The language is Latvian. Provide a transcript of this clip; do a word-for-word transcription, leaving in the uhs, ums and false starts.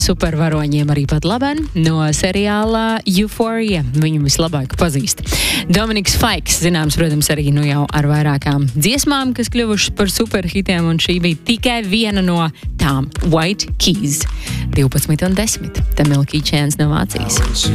supervaroņiem arī pat laben no seriāla Euphoria. Viņu vislabāk pazīst. Dominiks Faiks, zināms, protams, arī nu jau ar vairākām dziesmām, kas kļuvušas par superhitiem, un šī bija tikai viena no tām. White Keys. divpadsmit un desmit. Te Milky Chance no Vācijas.